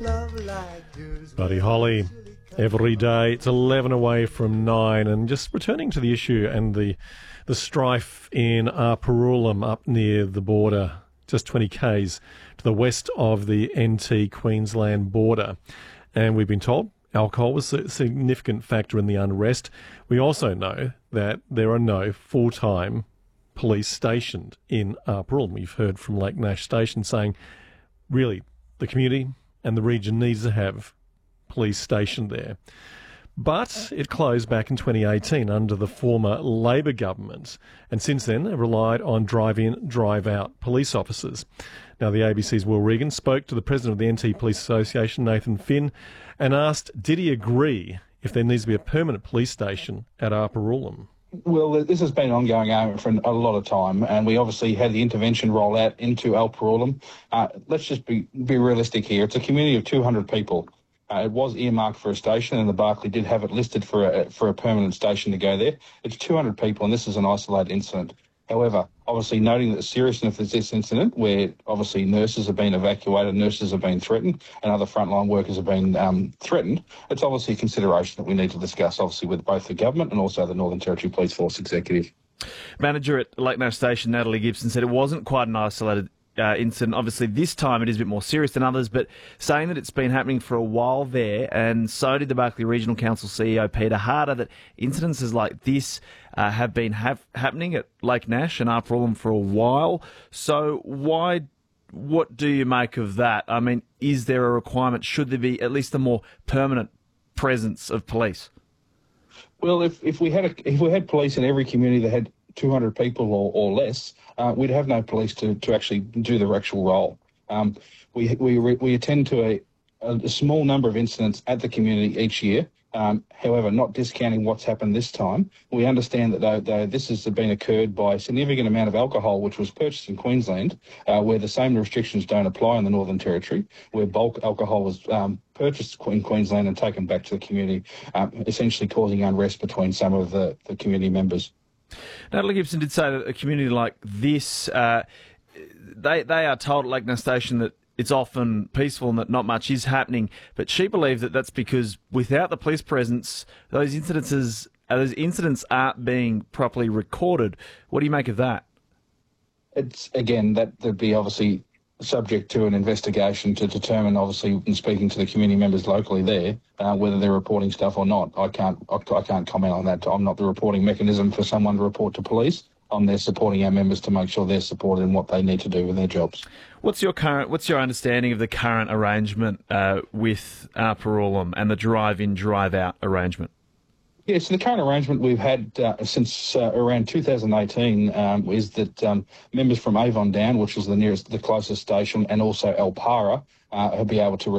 Buddy Holly, every day. It's 11 away from 9. And just returning to the issue and the strife in Arparullum up near the border, just 20 k's to the west of the NT Queensland border. And we've been told alcohol was a significant factor in the unrest. We also know that there are no full-time police stationed in Arparullum. We've heard from Lake Nash Station saying, really, the community and the region needs to have police stationed there. But it closed back in 2018 under the former Labor government, and since then they've relied on drive-in, drive-out police officers. Now, the ABC's Will Regan spoke to the president of the NT Police Association, Nathan Finn, and asked, did he agree if there needs to be a permanent police station at Arparullum? Well, this has been ongoing for a lot of time, and we obviously had the intervention roll out into Arparullum. Let's just be realistic here. It's a community of 200 people. It was earmarked for a station, and the Barkly did have it listed for a permanent station to go there. It's 200 people, and this is an isolated incident. However, obviously noting the seriousness of this incident, where obviously nurses have been evacuated, nurses have been threatened, and other frontline workers have been threatened, it's obviously a consideration that we need to discuss, obviously, with both the government and also the Northern Territory Police Force Executive. Manager at Lake Nash Station, Natalie Gibson, said it wasn't quite an isolated incident. Obviously, this time it is a bit more serious than others, but saying that it's been happening for a while there, and so did the Barkly Regional Council CEO Peter Harder, that incidences like this have been happening at Lake Nash and Arparullum for a while. So what do you make of that? I mean, is there a requirement? Should there be at least a more permanent presence of police? Well, if we had police in every community that had 200 people or less, we'd have no police to actually do the actual role. We attend to a small number of incidents at the community each year. However, not discounting what's happened this time, we understand that though this has been occurred by a significant amount of alcohol which was purchased in Queensland, where the same restrictions don't apply in the Northern Territory, where bulk alcohol was purchased in Queensland and taken back to the community, essentially causing unrest between some of the community members. Natalie Gibson did say that a community like this, they are told at Lake Nash Station that it's often peaceful and that not much is happening, but she believes that that's because without the police presence, those incidents aren't being properly recorded. What do you make of that? It's, again, that'd be obviously subject to an investigation to determine, obviously, in speaking to the community members locally there, whether they're reporting stuff or not. I can't comment on that. I'm not the reporting mechanism for someone to report to police. I'm there supporting our members to make sure they're supported in what they need to do with their jobs. What's your understanding of the current arrangement with Arparullum and the drive-in, drive-out arrangement? Yes, the current arrangement we've had since around 2018 is that members from Avon Down, which is the closest station, and also Alpara, will be able to